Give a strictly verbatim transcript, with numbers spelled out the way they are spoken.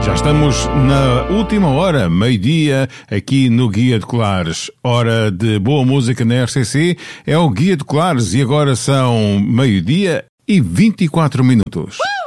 Já estamos na última hora, meio-dia, aqui no Guia de Colares. Hora de boa música na R C C, é o Guia de Colares e agora são meio-dia e vinte e quatro minutos.